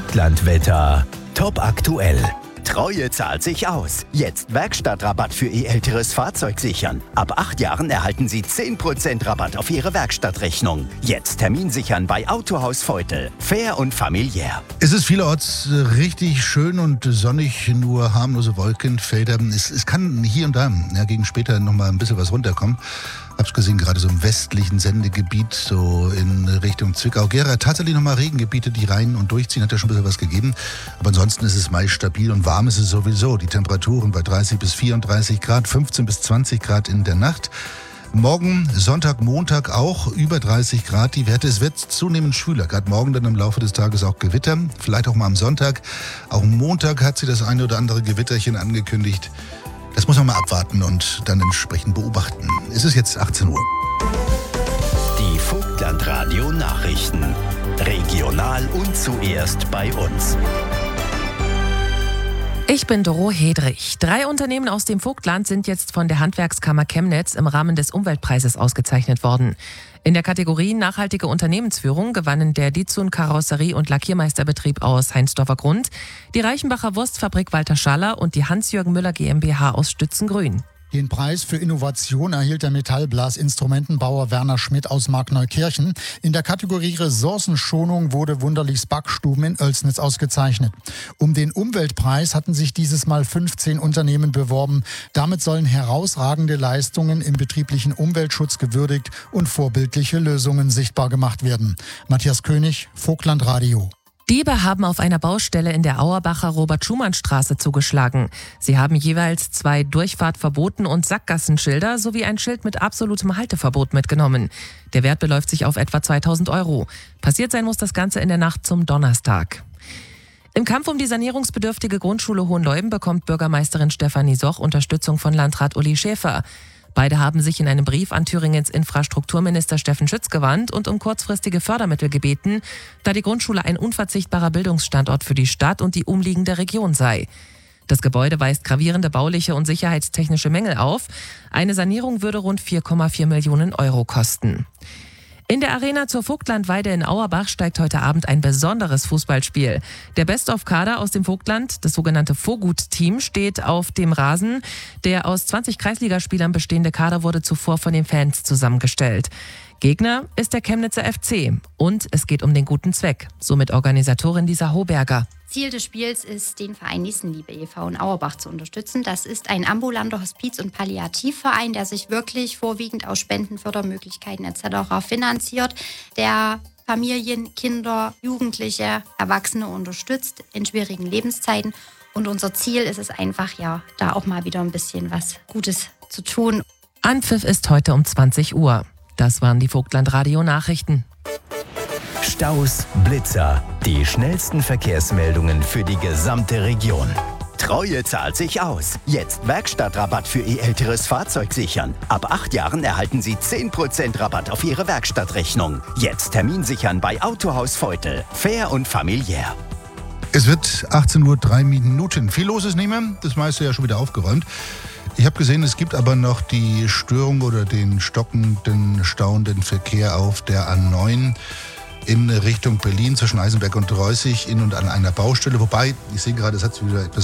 Vogtlandwetter. Top aktuell. Treue zahlt sich aus. Jetzt Werkstattrabatt für Ihr älteres Fahrzeug sichern. Ab 8 Jahren erhalten Sie 10% Rabatt auf Ihre Werkstattrechnung. Jetzt Termin sichern bei Autohaus Feutel. Fair und familiär. Es ist vielerorts richtig schön und sonnig, nur harmlose Wolkenfelder. Es kann hier und da, gegen später nochmal ein bisschen was runterkommen. Hab's gesehen, gerade so im westlichen Sendegebiet, so in Richtung Zwickau-Gera. Tatsächlich nochmal Regengebiete, die rein und durchziehen, hat ja schon ein bisschen was gegeben. Aber ansonsten ist es meist stabil und warm ist es sowieso. Die Temperaturen bei 30 bis 34 Grad, 15 bis 20 Grad in der Nacht. Morgen, Sonntag, Montag auch über 30 Grad die Werte. Es wird zunehmend schwüler. Gerade morgen dann im Laufe des Tages auch Gewitter. Vielleicht auch mal am Sonntag. Auch am Montag hat sie das eine oder andere Gewitterchen angekündigt. Das muss man mal abwarten und dann entsprechend beobachten. Es ist jetzt 18 Uhr. Die Vogtlandradio-Nachrichten. Regional und zuerst bei uns. Ich bin Doro Hedrich. 3 Unternehmen aus dem Vogtland sind jetzt von der Handwerkskammer Chemnitz im Rahmen des Umweltpreises ausgezeichnet worden. In der Kategorie Nachhaltige Unternehmensführung gewannen der Dizun Karosserie- und Lackiermeisterbetrieb aus Heinsdorfer Grund, die Reichenbacher Wurstfabrik Walter Schaller und die Hans-Jürgen Müller GmbH aus Stützengrün. Den Preis für Innovation erhielt der Metallblasinstrumentenbauer Werner Schmidt aus Markneukirchen. In der Kategorie Ressourcenschonung wurde Wunderlichs Backstuben in Oelsnitz ausgezeichnet. Um den Umweltpreis hatten sich dieses Mal 15 Unternehmen beworben. Damit sollen herausragende Leistungen im betrieblichen Umweltschutz gewürdigt und vorbildliche Lösungen sichtbar gemacht werden. Matthias König, Vogtlandradio. Diebe haben auf einer Baustelle in der Auerbacher Robert-Schumann-Straße zugeschlagen. Sie haben jeweils 2 Durchfahrtverboten und Sackgassenschilder sowie ein Schild mit absolutem Halteverbot mitgenommen. Der Wert beläuft sich auf etwa 2.000 €. Passiert sein muss das Ganze in der Nacht zum Donnerstag. Im Kampf um die sanierungsbedürftige Grundschule Hohenleuben bekommt Bürgermeisterin Stefanie Soch Unterstützung von Landrat Uli Schäfer. Beide haben sich in einem Brief an Thüringens Infrastrukturminister Steffen Schütz gewandt und um kurzfristige Fördermittel gebeten, da die Grundschule ein unverzichtbarer Bildungsstandort für die Stadt und die umliegende Region sei. Das Gebäude weist gravierende bauliche und sicherheitstechnische Mängel auf. Eine Sanierung würde rund 4,4 Millionen € kosten. In der Arena zur Vogtlandweide in Auerbach steigt heute Abend ein besonderes Fußballspiel. Der Best-of-Kader aus dem Vogtland, das sogenannte Vogut-Team, steht auf dem Rasen. Der aus 20 Kreisligaspielern bestehende Kader wurde zuvor von den Fans zusammengestellt. Gegner ist der Chemnitzer FC und es geht um den guten Zweck, somit Organisatorin Lisa Hoberger. Ziel des Spiels ist, den Verein Nächstenliebe e.V. in Auerbach zu unterstützen. Das ist ein ambulanter Hospiz- und Palliativverein, der sich wirklich vorwiegend aus Spenden, Fördermöglichkeiten etc. finanziert, der Familien, Kinder, Jugendliche, Erwachsene unterstützt in schwierigen Lebenszeiten. Und unser Ziel ist es einfach, da auch mal wieder ein bisschen was Gutes zu tun. Anpfiff ist heute um 20 Uhr. Das waren die Vogtlandradio-Nachrichten. Staus, Blitzer. Die schnellsten Verkehrsmeldungen für die gesamte Region. Treue zahlt sich aus. Jetzt Werkstattrabatt für Ihr älteres Fahrzeug sichern. Ab 8 Jahren erhalten Sie 10% Rabatt auf Ihre Werkstattrechnung. Jetzt Termin sichern bei Autohaus Feutel. Fair und familiär. Es wird 18 Uhr 3 Minuten. Viel los ist nicht mehr. Das meiste ja schon wieder aufgeräumt. Ich habe gesehen, es gibt aber noch die Störung oder den stockenden, stauenden Verkehr auf der A9 in Richtung Berlin zwischen Eisenberg und Reußig in und an einer Baustelle. Wobei, ich sehe gerade, es hat sich wieder etwas